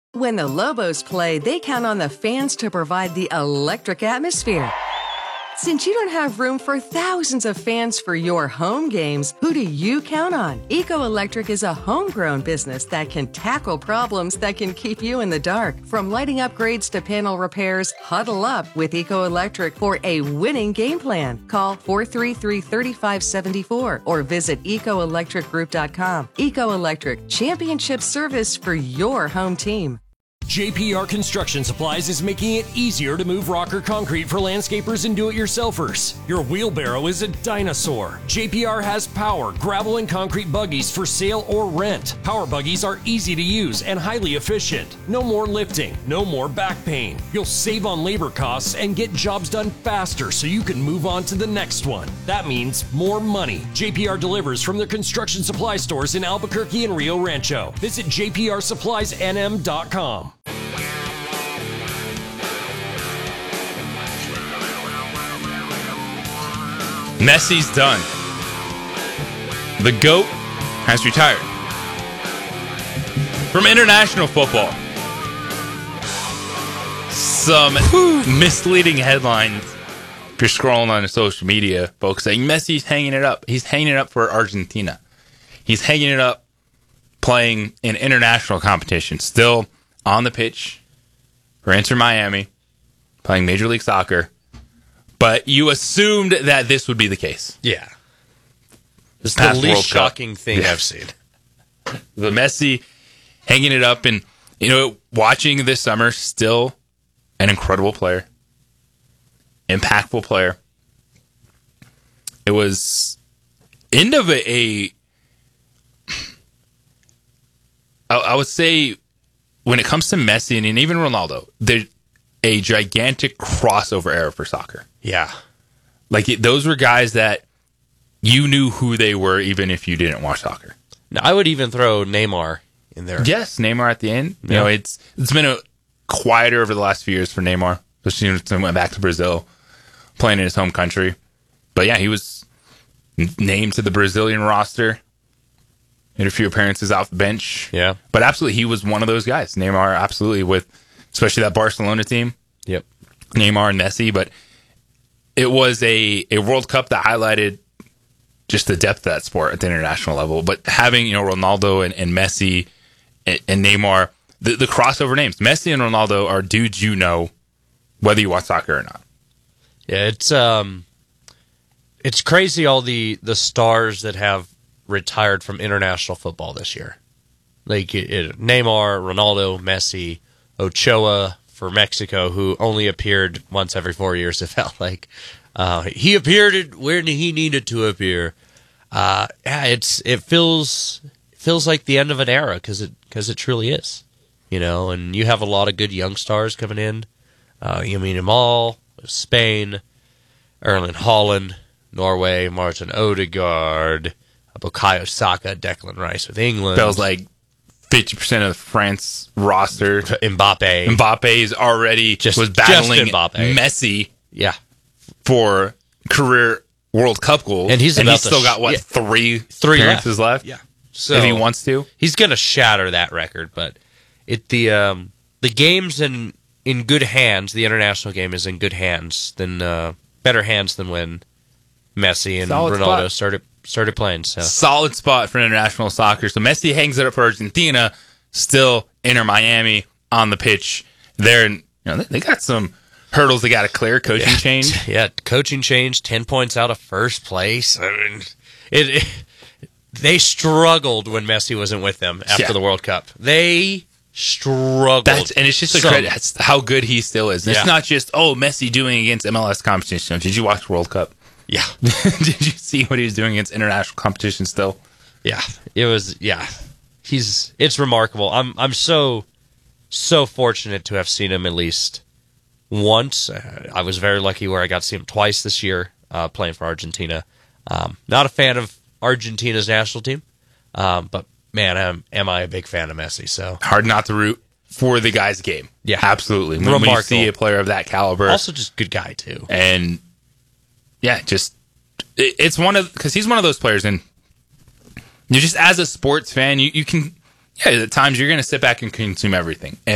When the Lobos play, they count on the fans to provide the electric atmosphere. Since you don't have room for thousands of fans for your home games, who do you count on? Eco Electric is a homegrown business that can tackle problems that can keep you in the dark. From lighting upgrades to panel repairs, huddle up with Eco Electric for a winning game plan. Call 433-3574 or visit ecoelectricgroup.com. Eco Electric, championship service for your home team. JPR Construction Supplies is making it easier to move rock or concrete for landscapers and do-it-yourselfers. Your wheelbarrow is a dinosaur. JPR has power, gravel, and concrete buggies for sale or rent. Power buggies are easy to use and highly efficient. No more lifting, no more back pain. You'll save on labor costs and get jobs done faster so you can move on to the next one. That means more money. JPR delivers from their construction supply stores in Albuquerque and Rio Rancho. Visit jprsuppliesnm.com. Messi's done. The GOAT has retired from international football. Some misleading headlines if you're scrolling on social media, folks, saying Messi's hanging it up. He's hanging it up for Argentina. He's hanging it up playing in international competition. Still on the pitch for Inter Miami, playing Major League Soccer. But you assumed that this would be the case. Yeah. It's the least shocking thing I've seen. The Messi hanging it up, and, you know, watching this summer, still an incredible player. Impactful player. It was end of I would say, when it comes to Messi and even Ronaldo, they're a gigantic crossover era for soccer. Yeah. Like, those were guys that you knew who they were even if you didn't watch soccer. Now, I would even throw Neymar in there. Yes, Neymar at the end. You know, it's been a quieter over the last few years for Neymar, especially since he went back to Brazil, playing in his home country. But yeah, he was named to the Brazilian roster. Made a few appearances off the bench. Yeah. But absolutely, he was one of those guys. Neymar, absolutely, with especially that Barcelona team. Yep. Neymar and Messi. But it was a World Cup that highlighted just the depth of that sport at the international level. But having, you know, Ronaldo and Messi and Neymar, the crossover names. Messi and Ronaldo are dudes you know, whether you watch soccer or not. Yeah, it's crazy all the stars that have retired from international football this year. Like Neymar, Ronaldo, Messi, Ochoa for Mexico, who only appeared once every 4 years, it felt like. He appeared when he needed to appear. It feels like the end of an era because it truly is, you know. And you have a lot of good young stars coming in. Lamine Yamal, Spain, Erling Haaland, Norway, Martin Odegaard, Bukayo Saka, Declan Rice with England. Feels like 50% of the France roster. Mbappe is already was battling Messi. Yeah. For career World Cup goals. And he's still got, three appearances left? Yeah. So if he wants to. He's going to shatter that record, but the game's in good hands. The international game is in good hands, better hands than when Messi and Ronaldo started playing. So solid spot for international soccer. So Messi hangs it up for Argentina, still Inter Miami on the pitch there. And, you know, they got some hurdles they got to clear. Coaching change. Yeah, coaching change. 10 points out of first place. I mean, they struggled when Messi wasn't with them after the World Cup. They struggled. And it's just a credit. That's how good he still is. And it's not just, Messi doing against MLS competition. Did you watch World Cup? Yeah. Did you see what he was doing against international competition still? Yeah. It was, it's remarkable. I'm so fortunate to have seen him at least once. I was very lucky where I got to see him twice this year playing for Argentina. Not a fan of Argentina's national team, but man, am I a big fan of Messi. So hard not to root for the guy's game. Yeah. Absolutely. When you see a player of that caliber. Also just good guy too. And yeah, just it's because he's one of those players, and you just as a sports fan, you can at times you're going to sit back and consume everything.